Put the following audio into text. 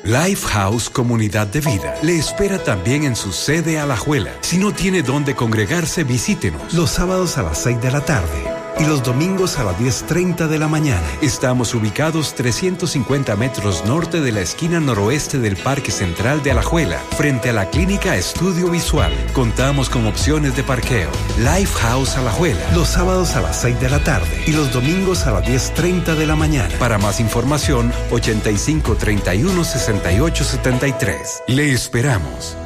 Lifehouse Comunidad de Vida le espera también en su sede Alajuela. Si no tiene dónde congregarse, visítenos. Los sábados a las 6 de la tarde y los domingos a las 10:30 de la mañana. Estamos ubicados 350 metros norte de la esquina noroeste del Parque Central de Alajuela, frente a la Clínica Estudio Visual. Contamos con opciones de parqueo. Lifehouse Alajuela, los sábados a las 6 de la tarde y los domingos a las 10:30 de la mañana. Para más información, 85 31 68 73. Le esperamos.